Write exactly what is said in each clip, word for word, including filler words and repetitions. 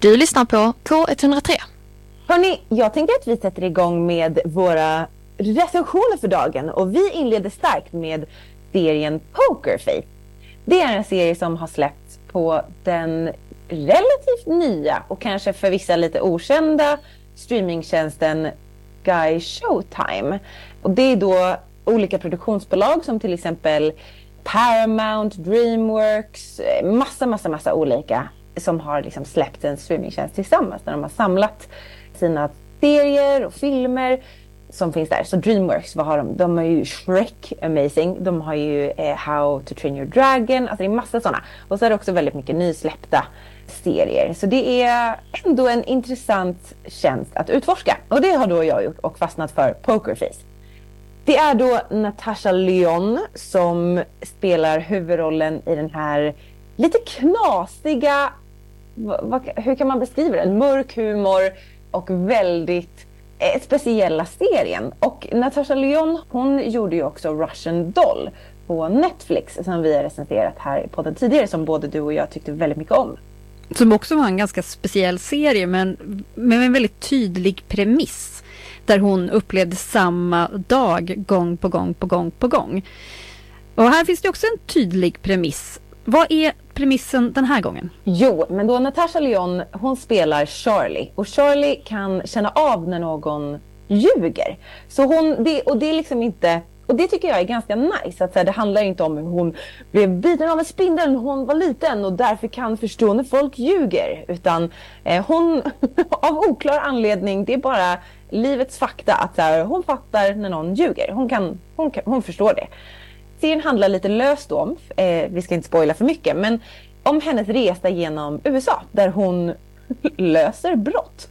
Du lyssnar på K ett noll tre. Hörrni, jag tänker att vi sätter igång med våra recensioner för dagen. Och vi inleder starkt med serien Poker Face. Det är en serie som har släppts på den relativt nya och kanske för vissa lite okända streamingtjänsten Guy Showtime. Och det är då olika produktionsbolag som till exempel Paramount, Dreamworks, massa, massa, massa olika som har liksom släppt en streamingtjänst tillsammans där de har samlat sina serier och filmer som finns där. Så Dreamworks, vad har de? De har ju Shrek, amazing. De har ju eh, How to Train Your Dragon. Alltså det är massa sådana. Och så är det också väldigt mycket nysläppta serier. Så det är ändå en intressant tjänst att utforska. Och det har då jag gjort och fastnat för Poker Face. Det är då Natasha Lyonne som spelar huvudrollen i den här lite knasiga, vad, hur kan man beskriva det? Mörk humor och väldigt eh, speciella serien. Och Natasha Lyonne, hon gjorde ju också Russian Doll på Netflix som vi har recenserat här på den tidigare, som både du och jag tyckte väldigt mycket om. Som också var en ganska speciell serie men med en väldigt tydlig premiss. Där hon upplevde samma dag gång på gång på gång på gång. Och här finns det också en tydlig premiss. Vad är premissen den här gången? Jo, men då Natasha Lyonne, hon spelar Charlie. Och Charlie kan känna av när någon ljuger. Så hon, det, och det är liksom inte... Och det tycker jag är ganska nice. Att, så här, det handlar inte om hur hon blev biten av en spindel när hon var liten och därför kan förstå när folk ljuger. Utan eh, hon, av oklar anledning, det är bara livets fakta att så här, hon fattar när någon ljuger. Hon, kan, hon, kan, hon förstår det. Serien handlar lite löst om, eh, vi ska inte spoila för mycket, men om hennes resa genom U S A där hon löser brott.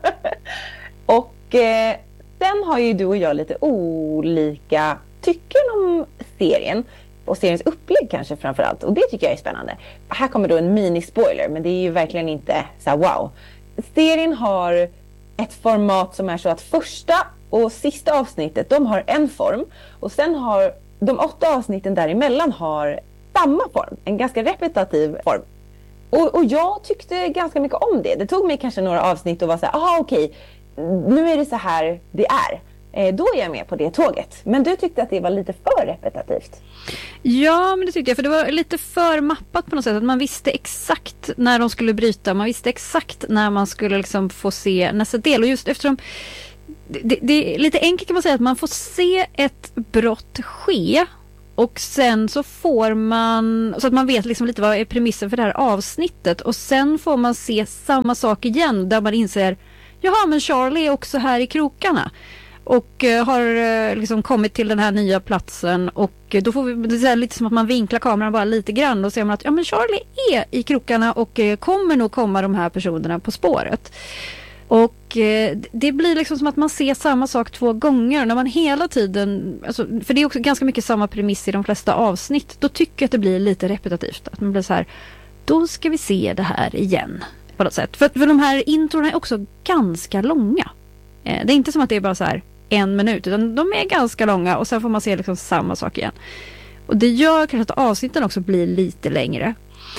och eh, sen har ju du och jag lite olika tycken om serien och seriens upplägg kanske framförallt, och det tycker jag är spännande. Här kommer då en mini-spoiler, men det är ju verkligen inte så här, wow. Serien har ett format som är så att första och sista avsnittet, de har en form, och sen har de åtta avsnitten däremellan har samma form, en ganska repetitiv form. Och, och jag tyckte ganska mycket om det. Det tog mig kanske några avsnitt och var så här, aha okej, nu är det så här det är. Eh, då är jag med på det tåget. Men du tyckte att det var lite för repetitivt. Ja, men det tyckte jag, för det var lite för mappat på något sätt. Att man visste exakt när de skulle bryta, man visste exakt när man skulle liksom få se nästa del. Och just eftersom Det, det är lite enkelt kan man säga att man får se ett brott ske och sen så får man, så att man vet liksom lite vad är premissen för det här avsnittet, och sen får man se samma sak igen där man inser, jaha men Charlie är också här i krokarna och uh, har uh, liksom kommit till den här nya platsen, och uh, då får vi, det är lite som att man vinklar kameran bara lite grann och ser man att ja men Charlie är i krokarna och uh, kommer nog komma de här personerna på spåret. Och eh, det blir liksom som att man ser samma sak två gånger. När man hela tiden, alltså, för det är också ganska mycket samma premiss i de flesta avsnitt, då tycker jag att det blir lite repetitivt. Att man blir så här, då ska vi se det här igen på något sätt. För, för de här introna är också ganska långa. Eh, det är inte som att det är bara så här en minut, utan de är ganska långa och sen får man se liksom samma sak igen. Och det gör kanske att avsnitten också blir lite längre.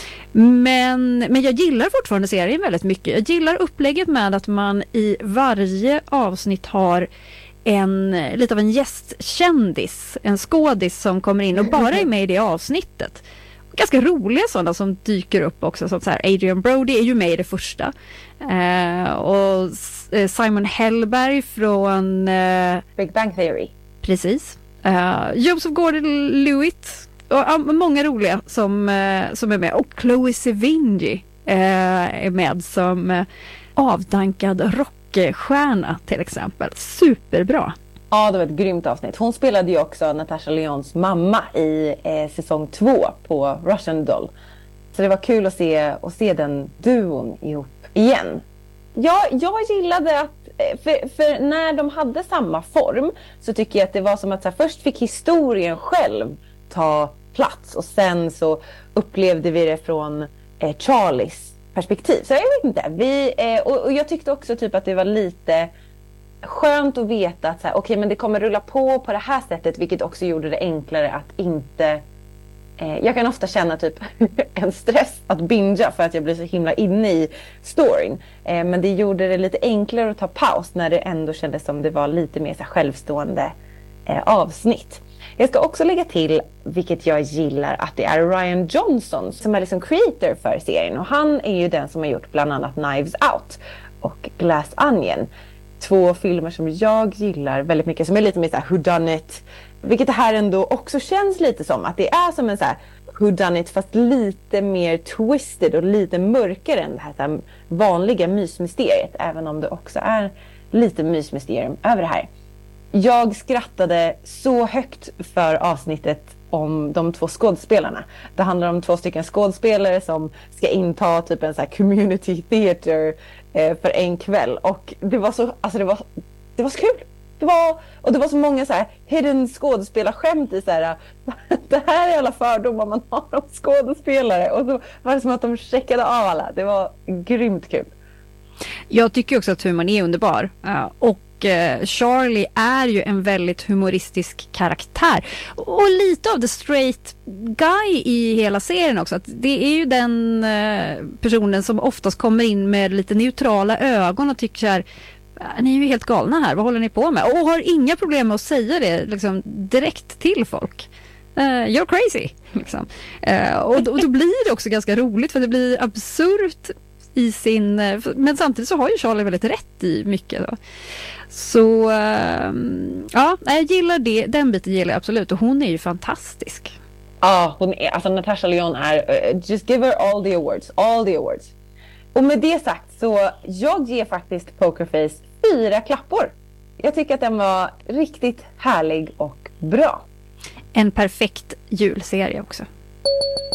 Men, men jag gillar fortfarande serien väldigt mycket. Jag gillar upplägget med att man i varje avsnitt har en, lite av en gästkändis, en skådis som kommer in och bara är med i det avsnittet. Ganska roliga sådana som dyker upp också. Så att Adrian Brody är ju med i det första. Eh, och Simon Helberg från eh, Big Bang Theory. Precis. Eh, Joseph Gordon-Levitt. Och ja, många roliga som, eh, som är med. Och Chloe Sevigny eh, är med som eh, avdankad rockstjärna till exempel. Superbra. Ja, det var ett grymt avsnitt. Hon spelade ju också Natasha Lyonnes mamma i eh, säsong två på Russian Doll. Så det var kul att se, att se den duon ihop igen. Ja, jag gillade att, för, för när de hade samma form så tycker jag att det var som att så här, först fick historien själv ta plats och sen så upplevde vi det från eh, Charlies perspektiv. Så jag vet inte, vi, eh, och, och jag tyckte också typ att det var lite skönt att veta att så här, okej, men det kommer rulla på på det här sättet, vilket också gjorde det enklare att inte Eh, jag kan ofta känna typ en stress att bingea för att jag blir så himla inne i storyn. Eh, men det gjorde det lite enklare att ta paus när det ändå kändes som det var lite mer så här, självstående eh, avsnitt. Jag ska också lägga till, vilket jag gillar, att det är Ryan Johnson som är liksom creator för serien. Och han är ju den som har gjort bland annat Knives Out och Glass Onion. Två filmer som jag gillar väldigt mycket, som är lite mer så här whodunit. Vilket det här ändå också känns lite som, att det är som en så här whodunit fast lite mer twisted och lite mörkare än det här, så här vanliga mysmysteriet. Även om det också är lite mysmysterium över det här. Jag skrattade så högt för avsnittet om de två skådespelarna. Det handlar om två stycken skådespelare som ska inta typ en så här community theater eh, för en kväll. Och det var så, alltså det var, det var så kul. Det var, och det var så många så här hidden skådespelarskämt i så här, det här är alla fördomar man har om skådespelare. Och så var det som att de checkade av alla. Det var grymt kul. Jag tycker också att humorn är underbar. Uh, och Charlie är ju en väldigt humoristisk karaktär. Och lite av the straight guy i hela serien också. Att det är ju den eh, personen som oftast kommer in med lite neutrala ögon och tycker så här, ni är ju helt galna här, vad håller ni på med? Och har inga problem med att säga det liksom, direkt till folk. Uh, you're crazy. Liksom. Uh, och, då, och då blir det också ganska roligt, för det blir absurt i sin... Men samtidigt så har ju Charlie väldigt rätt i mycket då. Så um, ja, jag gillar det. Den biten gillar jag absolut. Och hon är ju fantastisk. Ja, hon är, alltså Natasha Lyonne är... Uh, just give her all the awards. All the awards. Och med det sagt så jag ger faktiskt Pokerface fyra klappor. Jag tycker att den var riktigt härlig och bra. En perfekt julserie också.